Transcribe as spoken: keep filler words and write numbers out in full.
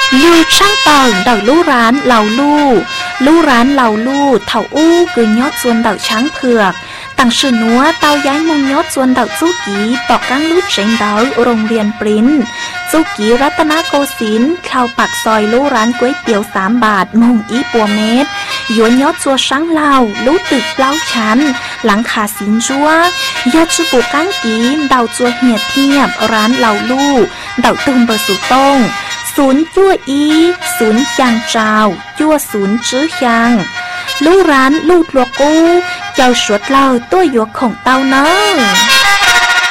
lưu trang tầng đầu lũ rán lầu lu lũ rán lầu lu thầu u cứ nhót xuân đầu trắng phược tặng sự núa taoย้ายmông nhót xuân đầu chú ký tọt căng lút trên đóโรงเรียนปริ้นchú kýรัตนโกสินทร์เข้าปักซอยลู่ร้านก๋วยเตี๋ยวสามบาทมงอีปัวเม็ดหยวนยอดจัวช้างเหล่าลู่ตึกเล้าชั้นหลังคาสินจัวยอดชูปูก้างกีเดาจัวเหียดเทียบร้านเหล่าลู่เดาตุ้มเบอร์สุต้งศูนย์จั่วอีศูนย์ยางเจ้าจั่วศูนย์จื้อยางลู่ร้านลู่ลัวกู้เจ้าสวดเล่าตัวหยวกของเต้าเนอ